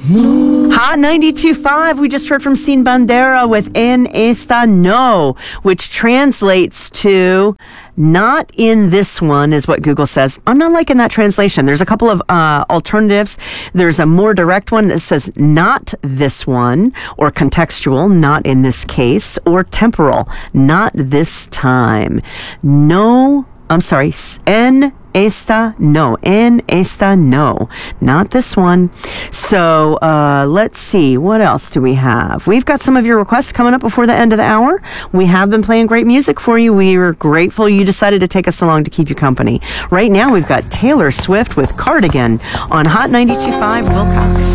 Hot 92.5, we just heard from Sin Bandera with En Esta No, which translates to not in this one, is what Google says. I'm not liking that translation. There's a couple of alternatives. There's a more direct one that says not this one, or contextual, not in this case, or temporal, not this time. No, I'm sorry, En esta no, not this one. So let's see, what else do we have? We've got some of your requests coming up before the end of the hour. We have been playing great music for you. We are grateful you decided to take us along to keep you company. Right now we've got Taylor Swift with Cardigan on Hot 92.5 Wilcox.